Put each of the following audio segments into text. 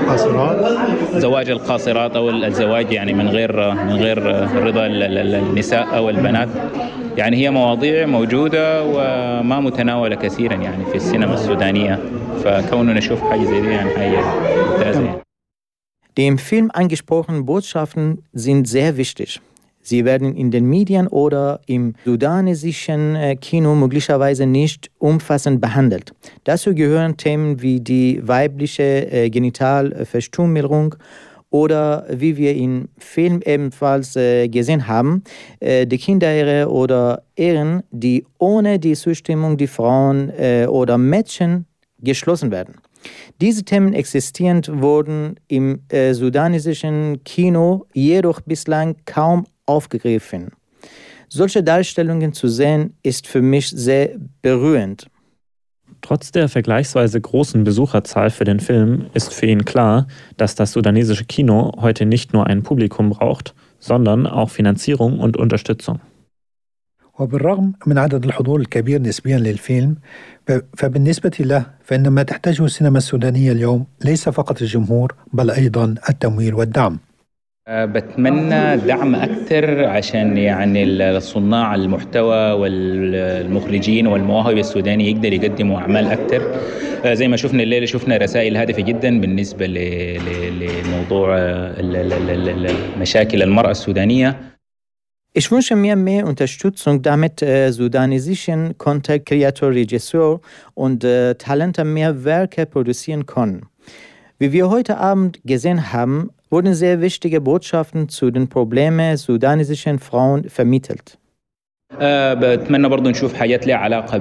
القاصرات. زواج القاصرات أو الزواج يعني من غير رضا النساء أو البنات، يعني هي مواضيع موجودة وما متناولة كثيرا يعني في السينما السودانية، فكوننا نشوف حاجة زي دي يعني حاجة ممتازة يعني. Die im Film angesprochenen Botschaften sind sehr wichtig. Sie werden in den Medien oder im sudanesischen Kino möglicherweise nicht umfassend behandelt. Dazu gehören Themen wie die weibliche Genitalverstümmelung oder, wie wir im Film ebenfalls gesehen haben, die Kinderehe oder Ehen, die ohne die Zustimmung der Frauen oder Mädchen geschlossen werden. Diese Themen existierend wurden im sudanesischen Kino jedoch bislang kaum aufgegriffen. Solche Darstellungen zu sehen, ist für mich sehr berührend. Trotz der vergleichsweise großen Besucherzahl für den Film ist für ihn klar, dass das sudanesische Kino heute nicht nur ein Publikum braucht, sondern auch Finanzierung und Unterstützung. وبالرغم من عدد الحضور الكبير نسبيا للفيلم، فبالنسبة له فإن ما تحتاجه السينما السودانية اليوم ليس فقط الجمهور بل أيضا التمويل والدعم. بتمنى دعم أكثر عشان يعني صناع المحتوى والمخرجين والمواهب السوداني يقدر يقدموا أعمال أكثر. زي ما شفنا الليلة شفنا رسائل هادفة جدا بالنسبة لموضوع مشاكل المرأة السودانية. Ich wünsche mir mehr Unterstützung, damit sudanesischen Content Creator, Regisseur und Talente mehr Werke produzieren können. Wie wir heute Abend gesehen haben, wurden sehr wichtige Botschaften zu den Problemen sudanesischen Frauen vermittelt. بتمنى برضو نشوف حاجات لها علاقة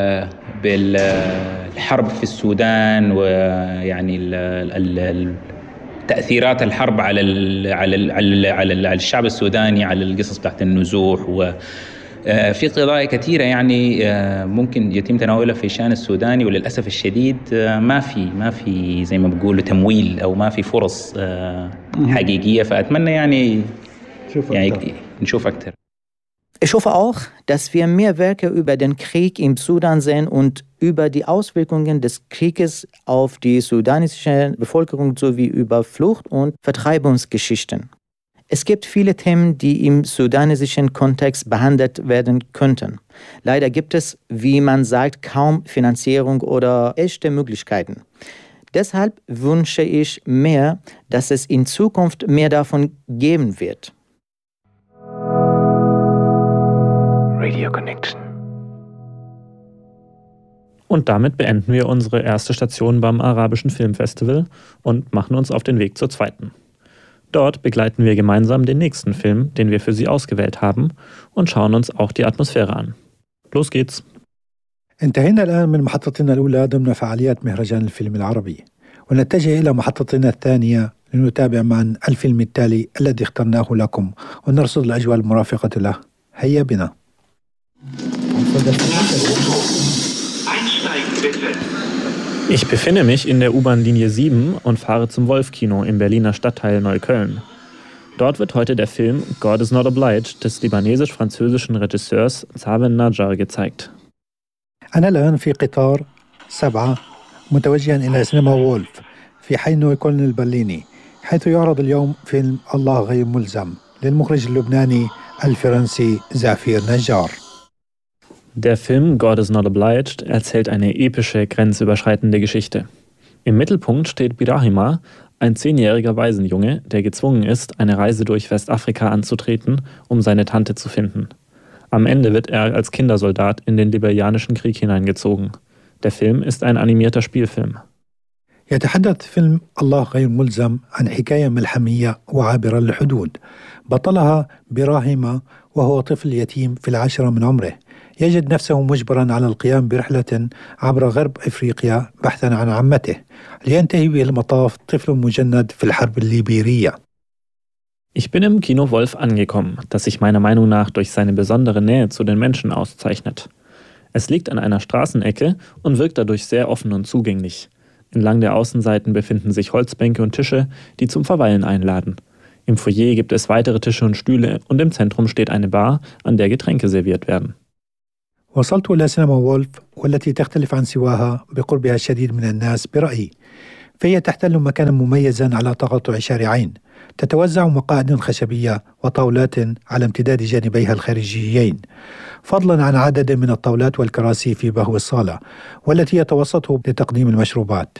بالحرب في السودان، ويعني تأثيرات الحرب على الشعب السوداني، على القصص بتاعت النزوح، وفي قضايا كثيرة يعني ممكن يتم تناولها في الشأن السوداني، وللأسف الشديد ما في زي ما بقولوا تمويل أو ما في فرص حقيقية، فأتمنى يعني نشوف أكثر. Ich hoffe auch, dass wir mehr Werke über den Krieg im Sudan sehen und über die Auswirkungen des Krieges auf die sudanesische Bevölkerung sowie über Flucht- und Vertreibungsgeschichten. Es gibt viele Themen, die im sudanesischen Kontext behandelt werden könnten. Leider gibt es, wie man sagt, kaum Finanzierung oder echte Möglichkeiten. Deshalb wünsche ich mir, dass es in Zukunft mehr davon geben wird. Radio Connection. Und damit beenden wir unsere erste Station beim Arabischen Filmfestival und machen uns auf den Weg zur zweiten. Dort begleiten wir gemeinsam den nächsten Film, den wir für Sie ausgewählt haben, und schauen uns auch die Atmosphäre an. Los geht's! انتهينا الآن من محطتنا الأولى ضمن فعاليات مهرجان الفيلم العربي، ونتجه إلى محطتنا الثانية لنتابع معا الفيلم التالي الذي اخترناه لكم ونرصد الأجواء المرافقة له. هيا بنا. Ich befinde mich in der U-Bahn-Linie 7 und fahre zum Wolf-Kino im Berliner Stadtteil Neukölln. Dort wird heute der Film God is Not Obliged des libanesisch-französischen Regisseurs Zawen Najjar gezeigt. أنا الآن في قطار 7 متوجها إلى سينما وولف في حي نويكولن البرليني، حيث يعرض اليوم فيلم الله غير ملزم للمخرج اللبناني الفرنسي زافير نجار. Der Film God is Not Obliged erzählt eine epische, grenzüberschreitende Geschichte. Im Mittelpunkt steht Birahima, ein 10-jähriger Waisenjunge, der gezwungen ist, eine Reise durch Westafrika anzutreten, um seine Tante zu finden. Am Ende wird er als Kindersoldat in den liberianischen Krieg hineingezogen. Der Film ist ein animierter Spielfilm. يتحدث فيلم الله غير ملزم عن حكاية ملحمية وعابرة للحدود، بطلها براهيما وهو طفل يتيم في 10 من عمره، يجد نفسه مجبرا على القيام برحلة عبر غرب إفريقيا بحثا عن عمته، لينتهي به المطاف طفل مجند في الحرب الليبيرية. Ich bin im Kino Wolf angekommen, das sich meiner Meinung nach durch seine besondere Nähe zu den Menschen auszeichnet. Es liegt an einer Straßenecke und wirkt dadurch sehr offen und zugänglich. Entlang der Außenseiten befinden sich Holzbänke und Tische, die zum Verweilen einladen. Im Foyer gibt es weitere Tische und Stühle und im Zentrum steht eine Bar, an der Getränke serviert werden. وصلت إلى سينما وولف والتي تختلف عن سواها بقربها الشديد من الناس برأيي، فهي تحتل مكانا مميزا على تقاطع شارعين، تتوزع مقاعد خشبية وطاولات على امتداد جانبيها الخارجيين، فضلا عن عدد من الطاولات والكراسي في بهو الصالة والتي يتوسطه لتقديم المشروبات.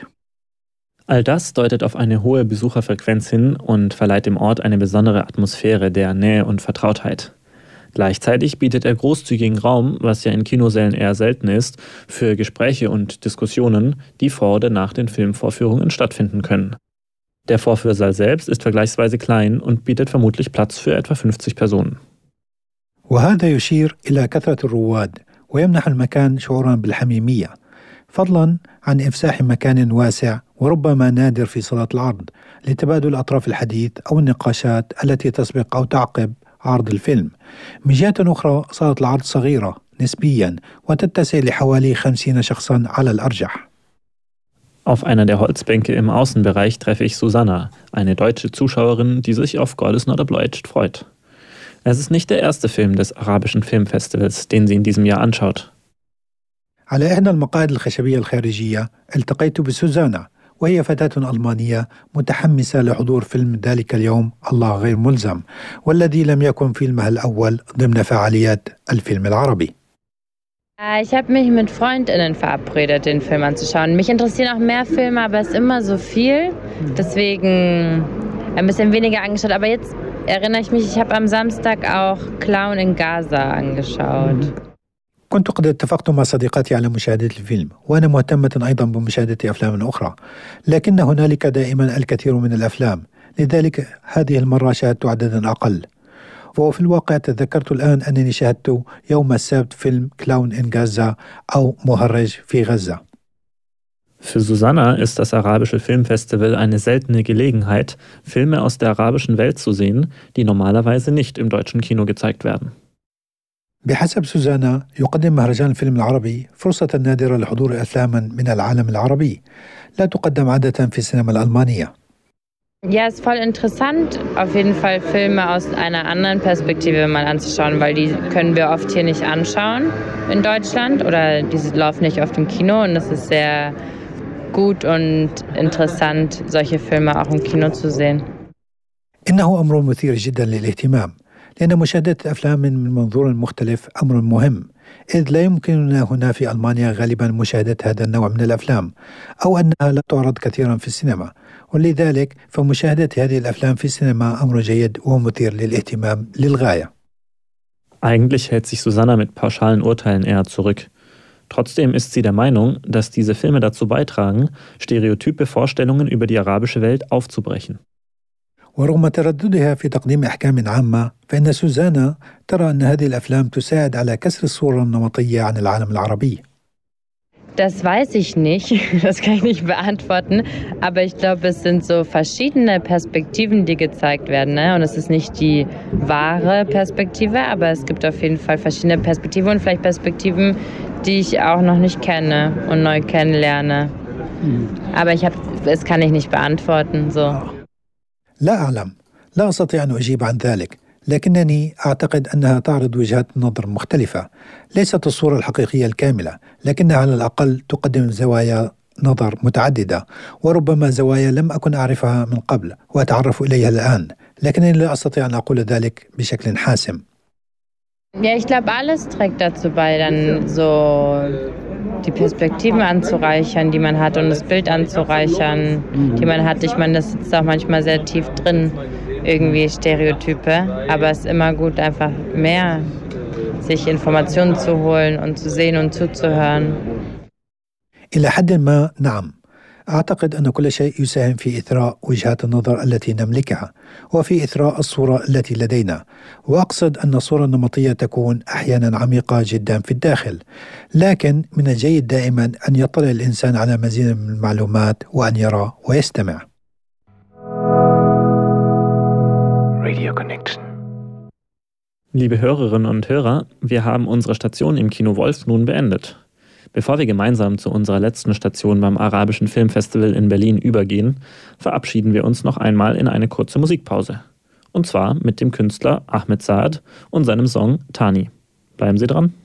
All das deutet auf eine hohe Besucherfrequenz hin und verleiht dem Ort eine besondere Atmosphäre der Nähe und Vertrautheit. Gleichzeitig bietet er großzügigen Raum, was ja in Kinosälen eher selten ist, für Gespräche und Diskussionen, die vor oder nach den Filmvorführungen stattfinden können. Der Vorführsaal selbst ist vergleichsweise klein und bietet vermutlich Platz für etwa 50 Personen. وهذا يشير إلى كثرة الرواد ويمنح المكان شعورا بالحميمية، فضلا عن إفساح مكان واسع وربما نادر في صالة العرض لتبادل أطراف الحديث أو النقاشات التي تسبق أو تعقب عرض الفيلم. من جهة أخرى صالة العرض صغيرة نسبيا وتتسع لحوالي 50 شخصا على الأرجح. Auf einer der Holzbänke im Außenbereich treffe ich Susanna, eine deutsche Zuschauerin, die sich auf God is Not Obliged freut. Es ist nicht der erste Film des arabischen Filmfestivals, den sie in diesem Jahr anschaut. على إحدى المقاعد الخشبية الخارجية التقيت بسوزانا، وهي فتاة ألمانية متحمسة لحضور فيلم ذلك اليوم الله غير ملزم، والذي لم يكن فيلمها الأول ضمن فعاليات الفيلم العربي. Ich habe mich mit FreundInnen verabredet, den Film anzuschauen. Mich interessieren auch mehr Filme, aber es ist immer so viel. Deswegen ein bisschen weniger angeschaut. Aber jetzt erinnere ich mich, ich habe am Samstag auch Clown in Gaza angeschaut. كنت قد اتفقت مع صديقاتي على مشاهدة الفيلم، وأنا مهتمة أيضا بمشاهدة أفلام أخرى، لكن هنالك دائما الكثير من الأفلام، لذلك هذه المرة شاهدت عددا أقل. وفي الواقع تذكرت الآن أنني شاهدت يوم السبت فيلم كلاون إن غزة أو مهرج في غزة. Für Susanna ist das arabische Filmfestival eine seltene Gelegenheit, Filme aus der arabischen Welt zu sehen, die normalerweise nicht im deutschen Kino gezeigt werden. بحسب سوزانا يقدم مهرجان الفيلم العربي فرصة نادرة لحضور أفلام من العالم العربي لا تقدم عادة في السينما الألمانية. Ja, ist voll interessant, auf jeden Fall Filme aus einer anderen Perspektive mal anzuschauen, weil die können wir oft hier nicht anschauen in Deutschland oder die laufen nicht oft im Kino und es ist sehr gut und interessant, solche Filme auch im Kino zu sehen. إنه أمر مثير جدا للاهتمام، لأن مشاهدة أفلام من منظور مختلف أمر مهم، إذ لا يمكننا هنا في ألمانيا غالبا مشاهدة هذا النوع من الأفلام أو أنها لا تعرض كثيرا في السينما، ولذلك فمشاهدة هذه الأفلام في السينما أمر جيد ومثير للاهتمام للغاية. Eigentlich hält sich Susanna mit pauschalen Urteilen eher zurück. Trotzdem ist sie der Meinung, dass diese Filme dazu beitragen, stereotype Vorstellungen über die arabische Welt aufzubrechen. ورغم ترددها في تقديم أحكام عامة، فإن سوزانا ترى أن هذه الأفلام تساعد على كسر الصورة النمطية عن العالم العربي. Das weiß ich nicht, das kann ich nicht beantworten, aber ich glaube, es sind so verschiedene Perspektiven, die gezeigt werden, ne? Und es ist nicht die wahre Perspektive, aber es gibt auf jeden Fall verschiedene Perspektiven und vielleicht Perspektiven, die ich auch noch nicht kenne und neu kennenlerne. Aber es kann ich nicht beantworten, so. لا أعلم، لا أستطيع أن أجيب عن ذلك، لكنني أعتقد أنها تعرض وجهات نظر مختلفة، ليست الصورة الحقيقية الكاملة، لكنها على الأقل تقدم زوايا نظر متعددة، وربما زوايا لم أكن أعرفها من قبل وأتعرف إليها الآن، لكنني لا أستطيع أن أقول ذلك بشكل حاسم. Ja, ich glaube, alles trägt dazu bei, dann so die Perspektiven anzureichern, die man hat und das Bild anzureichern, die man hat. Ich meine, das sitzt auch manchmal sehr tief drin, irgendwie Stereotype, aber es ist immer gut, einfach mehr sich Informationen zu holen und zu sehen und zuzuhören. إلى حد ما نعم، أعتقد أن كل شيء يساهم في إثراء وجهات النظر التي نملكها وفي إثراء الصورة التي لدينا، وأقصد أن الصورة النمطية تكون أحيانا عميقة جدا في الداخل، لكن من الجيد دائما أن يطلع الإنسان على مزيد من المعلومات وأن يرى ويستمع. Radio Connection. Liebe Hörerinnen und Hörer, wir haben unsere Station im Kino Wolf nun beendet. Bevor wir gemeinsam zu unserer letzten Station beim Arabischen Filmfestival in Berlin übergehen, verabschieden wir uns noch einmal in eine kurze Musikpause. Und zwar mit dem Künstler Ahmed Saad und seinem Song Tani. Bleiben Sie dran.